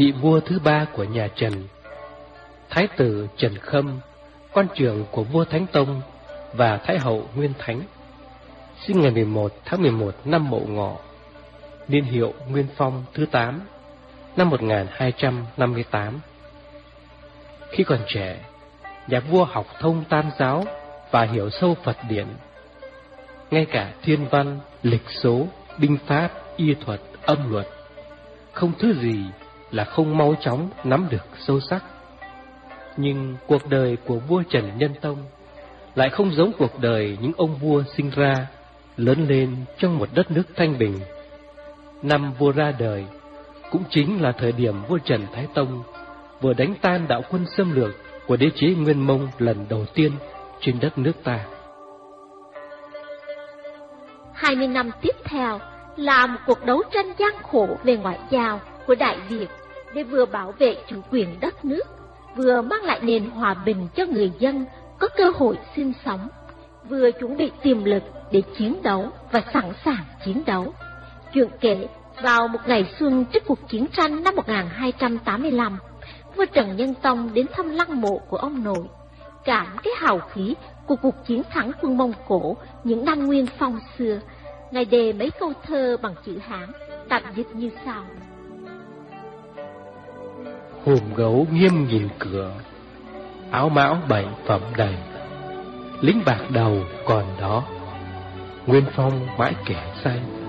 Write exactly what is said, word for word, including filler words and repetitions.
vị vua thứ ba của nhà Trần, Thái tử Trần Khâm, con trưởng của vua Thánh Tông và Thái hậu Nguyên Thánh, sinh ngày mười một tháng mười một năm Mậu Ngọ, niên hiệu Nguyên Phong thứ tám, năm một nghìn hai trăm năm mươi tám. Khi còn trẻ, nhà vua học thông Tam giáo và hiểu sâu Phật điển. Ngay cả thiên văn, lịch số, binh pháp, y thuật, âm luật, không thứ gì là không mau chóng nắm được sâu sắc. Nhưng cuộc đời của vua Trần Nhân Tông lại không giống cuộc đời những ông vua sinh ra, lớn lên trong một đất nước thanh bình. Năm vua ra đời cũng chính là thời điểm vua Trần Thái Tông vừa đánh tan đạo quân xâm lược của đế chế Nguyên Mông lần đầu tiên trên đất nước ta. Hai mươi năm tiếp theo là một cuộc đấu tranh gian khổ về ngoại giao của Đại Việt để vừa bảo vệ chủ quyền đất nước, vừa mang lại nền hòa bình cho người dân có cơ hội sinh sống, vừa chuẩn bị tiềm lực để chiến đấu và sẵn sàng chiến đấu. Chuyện kể, vào một ngày xuân trước cuộc chiến tranh năm một nghìn hai trăm tám mươi lăm, vua Trần Nhân Tông đến thăm lăng mộ của ông nội, cảm cái hào khí của cuộc chiến thắng quân Mông Cổ những năm Nguyên Phong xưa. Ngài đề mấy câu thơ bằng chữ Hán, tạm dịch như sau: Hùm gấu nghiêm nhìn cửa, áo mão bảy phẩm đầy, lính bạc đầu còn đó, Nguyên Phong mãi kẻ say.